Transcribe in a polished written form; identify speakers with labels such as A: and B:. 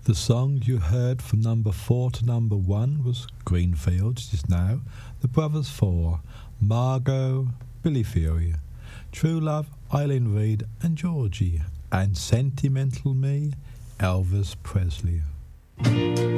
A: The song you heard from number 4 to number 1 was Greenfields just now, The Brothers 4, Margot, Billy Fury, True Love, Eileen Reid and Georgie, and Sentimental Me, Elvis Presley.